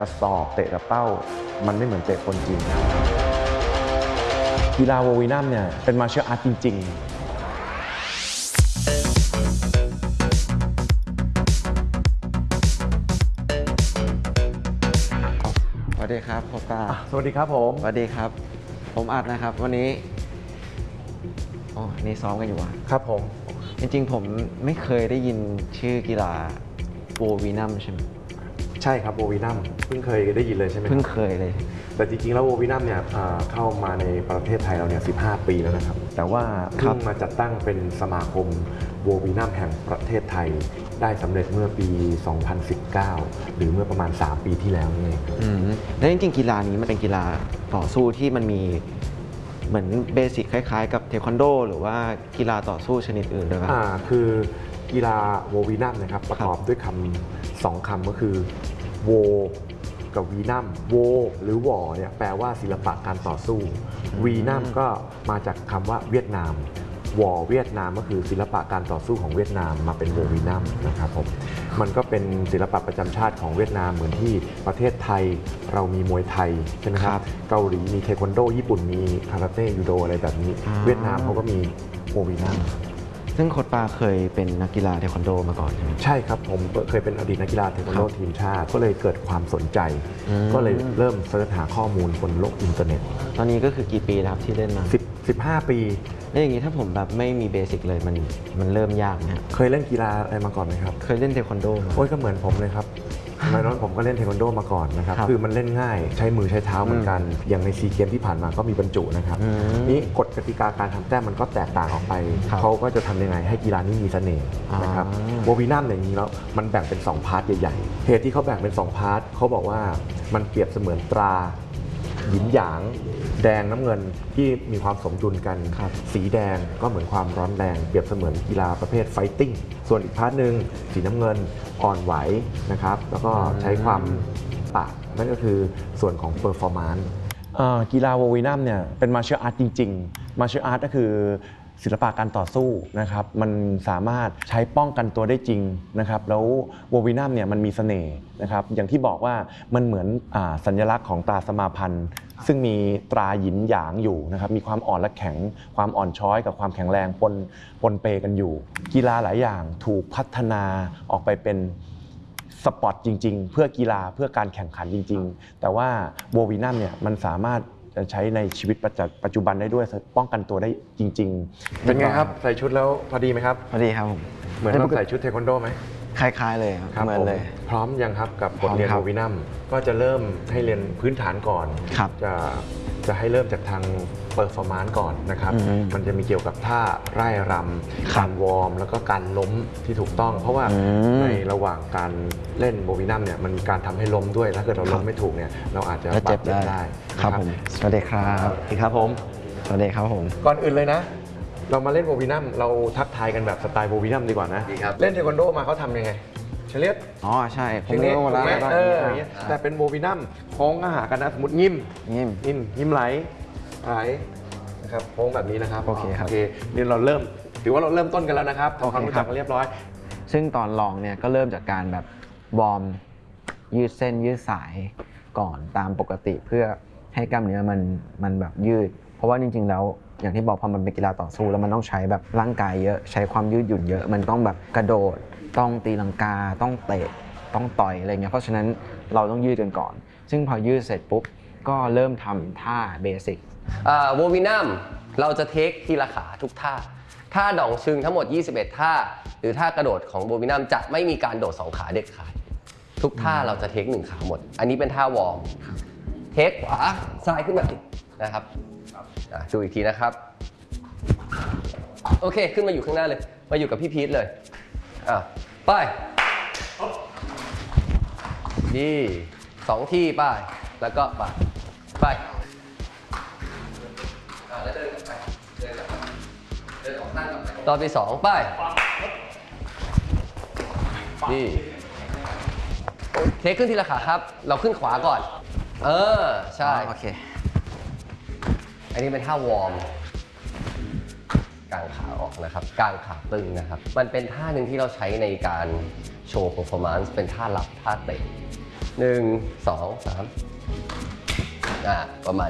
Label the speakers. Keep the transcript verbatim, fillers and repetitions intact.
Speaker 1: กระสอบเตะกับเป้ามันไม่เหมือนเตะคนจริงกีฬาโววีนัมเนี่ยเป็นมาร์เชียลอาร์ตจริง
Speaker 2: สวัสดีครับโคตา
Speaker 1: สวัสดีครับผม
Speaker 2: สวัสดีครับผมอัดนะครับวันนี้อ๋อนี่ซ้อมกันอยู่อ่ะ
Speaker 1: ครับผม
Speaker 2: จริงๆผมไม่เคยได้ยินชื่อกีฬาโววีนัมใช่ไหม
Speaker 1: ใช่ครับโววีนัมเพิ่งเคยได้ยินเลยใช่ไหม
Speaker 2: เพิ่งเคยเลย
Speaker 1: แต่จริงๆแล้วโววีนัมเนี่ยเข้ามาในประเทศไทยเราเนี่ยสิบห้าปีแล้วนะครับแต่ว่าเพิ่งมาจัดตั้งเป็นสมาคมโววีนัมแห่งประเทศไทยได้สำเร็จเมื่อปีสองพันสิบเก้าหรือเมื่อประมาณสามปีที่แล้วนี่เอง
Speaker 2: แล้วจริงๆกีฬานี้มันเป็นกีฬาต่อสู้ที่มันมีเหมือนเบสิกคล้ายๆกับเทควันโดหรือว่ากีฬาต่อสู้ชนิดอื่นด้วยครับ
Speaker 1: อ่าคือกีฬาโววีนัมนะครับประกอบด้วยคำสองคำก็คือโวกับวีนัมโวหรือวอเนี่ยแปลว่าศิลปะการต่อสู้วีนัมก็มาจากคำว่าเวียดนามวอเวียดนามก็คือศิลปะการต่อสู้ของเวียดนามมาเป็นโววีนัมนะครับผมมันก็เป็นศิลปะประจำชาติของเวียดนามเหมือนที่ประเทศไทยเรามีมวยไทยใช่ไหมครับเกาหลีมีเทควันโดญี่ปุ่นมีคาราเต้ยูโดอะไรแบบนี้เวียดนามเขาก็มีโววีนัม
Speaker 2: ซึ่งโค้ชปาเคยเป็นนักกีฬาเทควันโดมาก่อนใช่ไหม
Speaker 1: ใช่ครับผมเคยเป็นอดีตนักกีฬาเทควันโดทีมชาติก็เลยเกิดความสนใจก็เลยเริ่มเสิร์ชหาข้อมูลบนโลกอินเทอร์เน็ต
Speaker 2: ตอนนี้ก็คือกี่ปีแล้วที่เล่นมา
Speaker 1: สิบ สิบห้าปี
Speaker 2: แล้วอย่างนี้ถ้าผมแบบไม่มีเบสิกเลยมันมันเริ่มยากนะ
Speaker 1: เคยเล่นกีฬาอะไรมาก่อนไหมครับ
Speaker 2: เคยเล่นเทควันโด
Speaker 1: โอ้ยก็เหมือนผมเลยครับสมัยนั้นผมก็เล่นเทควันโดมาก่อนนะครับคือมันเล่นง่ายใช้มือใช้เท้าเหมือนกันอย่างในซีเกมที่ผ่านมาก็มีบรรจุนะครับนี่กฎกติกาการทำแต้มมันก็แตกต่างออกไปเขาก็จะทำยังไงให้กีฬานี้มีเสน่ห์นะครับโววีนัมอย่างนี้แล้วมันแบ่งเป็นสองพาร์ทใหญ่ๆเหตุที่เขาแบ่งเป็นสองพาร์ทเขาบอกว่ามันเปรียบเสมือนตราหยินหยางแดงน้ำเงินที่มีความสมดุลกันสีแดงก็เหมือนความร้อนแรงเปรียบเสมือนกีฬาประเภทไฟติ้งส่วนอีกพาร์ทหนึ่งสีน้ำเงินอ่อนไหวนะครับแล้วก็ใช้ความปะนั่นก็คือส่วนของเปอร์ฟอร์แมนซ์กีฬาโววีนัมเนี่ยเป็นมาร์เชียลอาร์ตจริงๆมาร์เชียลอาร์ตก็คือศิลปะการต่อสู้นะครับมันสามารถใช้ป้องกันตัวได้จริงนะครับแล้วโววีนัมเนี่ยมันมีเสน่ห์นะครับอย่างที่บอกว่ามันเหมือนสัญลักษณ์ของตราสมาพันธ์ซึ่งมีตราหยินหยางอยู่นะครับมีความอ่อนและแข็งความอ่อนช้อยกับความแข็งแรงปนปนเปกันอยู่กีฬาหลายอย่างถูกพัฒนาออกไปเป็นสปอร์ตจริงๆเพื่อกีฬาเพื่อการแข่งขันจริงๆแต่ว่าโววีนัมเนี่ยมันสามารถจะใช้ในชีวิตปัจจุบันได้ด้วยป้องกันตัวได้จริงๆเป็นไงครับใส่ชุดแล้วพอดีไหมครับ
Speaker 2: พอดีครับผม
Speaker 1: เหมือนเราใส่ชุดเทควันโดไหม
Speaker 2: คล้ายๆเลยครับเหมือนเลย
Speaker 1: พร้อมยังครับกับบทเรียนโววีนัมก็จะเริ่มให้เรียนพื้นฐานก่อนจะจะให้เริ่มจากทางเปอร์ฟอร์แมนซ์ก่อนนะครับมันจะมีเกี่ยวกับท่าไร่รำการวอร์มแล้วก็การล้มที่ถูกต้องเพราะว่าในระหว่างการเล่นโววีนัมเนี่ยมันมีการทำให้ล้มด้วยถ้าเกิดเราล้มไม่ถูกเนี่ยเราอาจจะบาดเจ็บได้
Speaker 2: ครับผมสวัสดีครับ
Speaker 1: ครับผม
Speaker 2: สวัสดีครับผม
Speaker 1: ก่อนอื่นเลยนะเรามาเล่นโววีนัมเราทักทายกันแบบสไตล์โววีนัมดีกว่านะเล่นเทควันโดมาเขาทำยังไงเฉลียด
Speaker 2: อ๋อใช่
Speaker 1: ผมเล่นมาแล้วแต่เป็นโววีนัมโค้งก็หากันนะสมมติยิ้ม
Speaker 2: ยิ้ม
Speaker 1: ยิ้มยิ้มไหลไหลนะครับโค้งแบบนี้นะครับ
Speaker 2: โอเคครับ
Speaker 1: โอเคนี่เราเริ่มถือว่าเราเริ่มต้นกันแล้วนะครับทำความรู้จักกันเรียบร้อย
Speaker 2: ซึ่งตอนลองเนี่ยก็เริ่มจากการแบบวอร์มยืดเส้นยืดสายก่อนตามปกติเพื่อให้กล้ามเนื้อมันมันแบบยืดเพราะว่าจริงๆแล้วอย่างที่บอกพอมันเป็นกีฬาต่อสู้แล้วมันต้องใช้แบบร่างกายเยอะใช้ความยืดหยุ่นเยอะมันต้องแบบกระโดดต้องตีลังกาต้องเตะต้องต่อยอะไรเงี้ยเพราะฉะนั้นเราต้องยืดกันก่อนซึ่งพอยืดเสร็จปุ๊บก็เริ่มทำท่าเบสิก
Speaker 3: โววีนัมเราจะเทคทีละขาทุกท่าท่าดองชึงทั้งหมดยี่สิบเอ็ดท่าหรือท่ากระโดดของโววีนัมจะไม่มีการโดดสองขาเด็ดขาดทุกท่าเราจะเทคหนึ่งขาหมดอันนี้เป็นท่าวอร์มเทคขวาซ้ายขึ้นแบบนี้นะครับดูอีกทีนะครับโอเคขึ้นมาอยู่ข้างหน้าเลยมาอยู่กับพี่พีทเลยอ่ะไปดีสองที่ไปแล้วก็ไปไปแล้วเดินกลับไปเดินกลับไปเดินออกตั้งกลับไปตอนที่สองไปดีเทคขึ้นทีละขาครับเราขึ้นขวาก่อนเออใช่
Speaker 2: โอเค
Speaker 3: อันนี้เป็นท่าวอร์มกางขาออกนะครับกางขาตึงนะครับมันเป็นท่าหนึ่งที่เราใช้ในการโชว์ performance เป็นท่ารับท่าเตะหนึ่งสองสามอ่าประมาณ